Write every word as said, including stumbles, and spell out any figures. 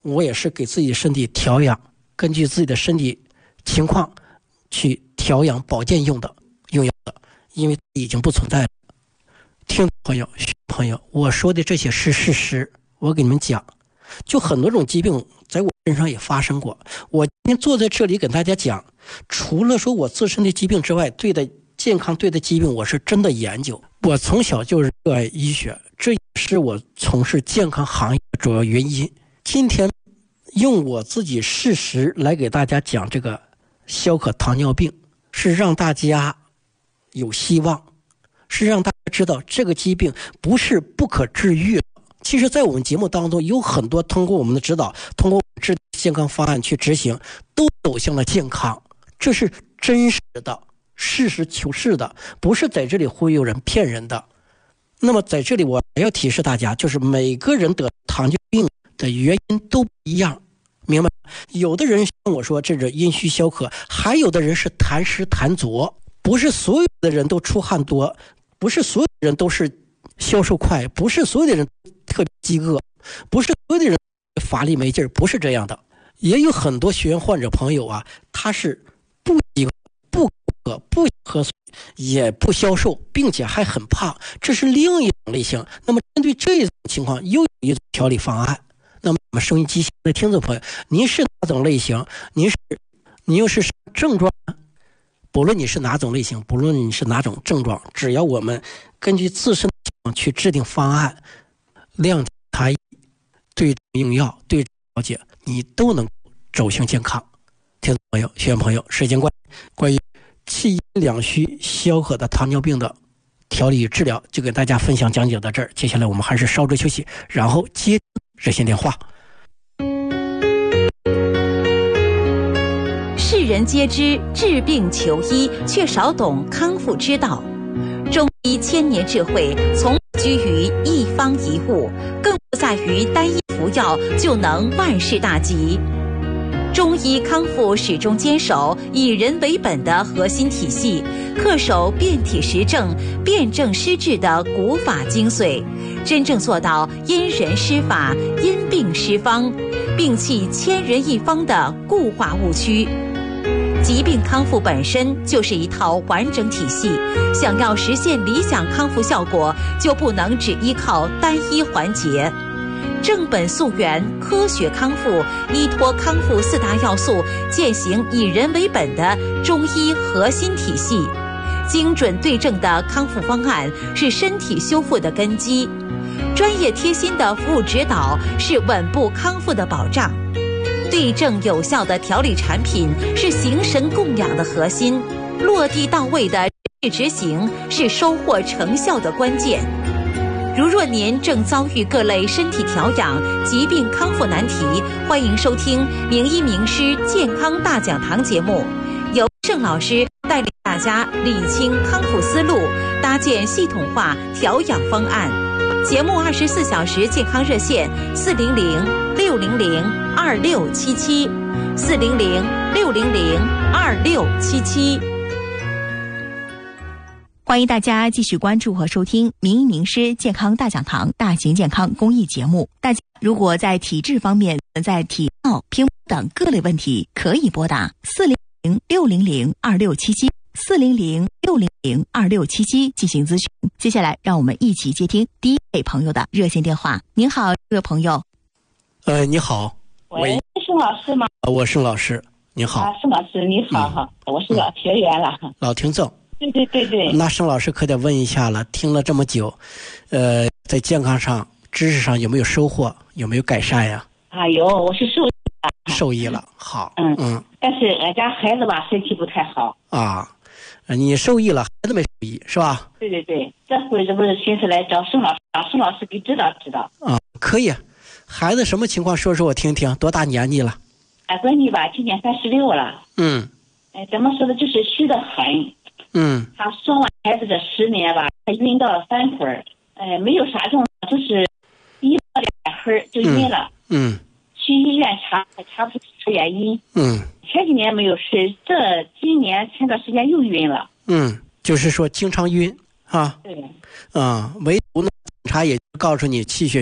我也是给自己身体调养，根据自己的身体情况去调养保健用的用药的，因为已经不存在了。听众朋友、朋友，我说的这些是事实，我给你们讲，就很多种疾病在我身上也发生过。我今天坐在这里跟大家讲，除了说我自身的疾病之外，对的健康、对的疾病，我是真的研究。我从小就是热爱医学，这也是我从事健康行业的主要原因。今天用我自己事实来给大家讲这个消渴糖尿病，是让大家有希望，是让大家知道这个疾病不是不可治愈。其实在我们节目当中有很多通过我们的指导，通过制定健康方案去执行，都走向了健康，这是真实的，实事求是的，不是在这里忽悠人骗人的。那么在这里我还要提示大家，就是每个人得糖尿病的原因都不一样，明白？有的人像我说这是阴虚消渴，还有的人是痰湿痰浊，不是所有的人都出汗多，不是所有的人都是消瘦快，不是所有的人特别饥饿，不是所有的人乏力没劲儿，不是这样的。也有很多血源患者朋友啊，他是不饥饿、不渴、不喝水，也不消瘦，并且还很胖，这是另一种类型。那么针对这种情况，又有一种调理方案。那么我们收音机前的听众朋友，您是哪种类型？您是您又是什么症状呢？不论你是哪种类型，不论你是哪种症状，只要我们根据自身的情况去制定方案，量体差异，对用药，对了解，你都能走向健康。听众朋友、学员朋友，时间关系，关于气阴两虚消渴的糖尿病的调理与治疗，就给大家分享讲解到这儿。接下来我们还是稍作休息，然后接热线电话。 世人皆知治病求医，却少懂康复之道。中医千年智慧，从不拘于一方一物，更不在于单一服药就能万事大吉。中医康复始终坚守以人为本的核心体系，恪守辨体实证、辨证施治的古法精髓，真正做到因人施法、因病施方，摒弃千人一方的固化误区。疾病康复本身就是一套完整体系，想要实现理想康复效果，就不能只依靠单一环节。正本溯源，科学康复，依托康复四大要素，践行以人为本的中医核心体系。精准对症的康复方案是身体修复的根基，专业贴心的服务指导是稳步康复的保障。对症有效的调理产品是形神供养的核心，落地到位的执行是收获成效的关键。如若您正遭遇各类身体调养、疾病康复难题，欢迎收听名医名师健康大讲堂节目，由盛老师带领大家理清康复思路，搭建系统化调养方案。节目二十四小时健康热线四零零六零零二六七七四零零六零零二六七七。 欢迎大家继续关注和收听名医名师健康大讲堂大型健康公益节目。大家如果在体质方面、在体尿、偏等各类问题，可以拨打四零零六零零二六七七四零零六零零二六七七进行咨询。接下来让我们一起接听第一位朋友的热线电话。您好，这位朋友。 呃，你好。 喂，是老师吗？ 呃、我是老师，你好。 啊，是老师，你好哈、嗯，我是老学员了。嗯、 老听众。 对对对对。 那盛老师可得问一下了，听了这么久，呃，在健康上、知识上有没有收获，有没有改善呀？ 啊，有，我是受益了。 受益了，好。 嗯嗯。 但是俺家孩子吧，身体不太好。 啊，你受益了，孩子没受益是吧？ 对对对，这回这不是寻思来找盛老师，让盛老师给指导指导。 啊，可以。孩子什么情况？说说我听听。多大年纪了？ 俺闺女吧，今年三十六了。 嗯。 哎，怎么说呢？就是虚得很。 嗯。 她生完孩子这十年吧，她晕到了三回儿，哎，没有啥症，就是一到两回儿就晕了。 嗯。 去医院查，还查不出原因。 嗯。前几年没有事，这今年前段时间又晕了。 嗯，就是说经常晕啊。 对。 啊、嗯，唯独呢，检查也告诉你气血